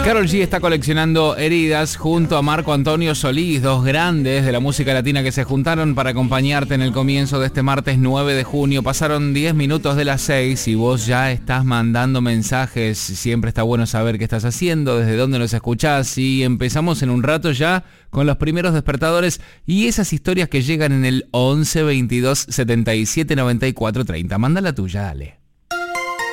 Karol G está coleccionando heridas junto a Marco Antonio Solís, dos grandes de la música latina que se juntaron para acompañarte en el comienzo de este martes 9 de junio. Pasaron 10 minutos de las 6 y vos ya estás mandando mensajes. Siempre está bueno saber qué estás haciendo, desde dónde nos escuchás, y empezamos en un rato ya con los primeros despertadores y esas historias que llegan en el 11 22 77 94 30. Manda la tuya, dale.